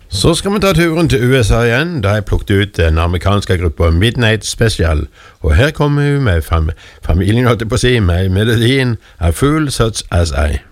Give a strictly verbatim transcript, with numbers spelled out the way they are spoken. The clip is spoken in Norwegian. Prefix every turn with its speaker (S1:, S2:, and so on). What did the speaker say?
S1: Så skal vi ta turen til U S A igjen, da jeg plukket ut den amerikanske gruppen Midnight Special, og her kommer hun med fam familien, holdt jeg på å si, med melodien A Fool Such As I.